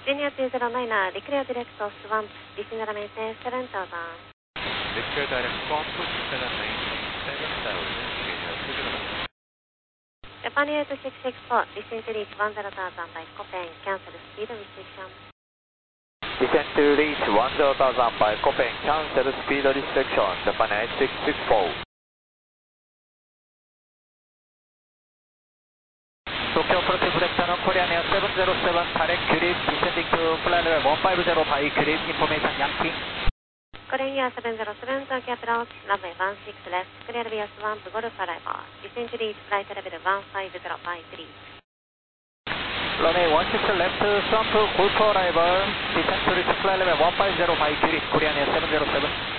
Junior 209, declare direct to swamp, descend maintain 7000. Declare direct swamp, descend maintain 7000, Junior 209. Japan 8664, descend to reach 10,000 by Copen, cancel speed restriction. Descend to reach 10,000 by Copen, cancel speed restriction, Japan 8664. Tokyo Approach Vector no Korean Air 707, direct QRIP, descending to flight level 150 by QRIP, information Yankee. Korean Air 707, Tokyo Approach, runway 16 left, clear via swamp, Golf arrival, descend to reach flight level 150 by 3. Runway 16 left, swamp, Golf arrival, descend to reach flight level 150 by QRIP, Korean Air 707.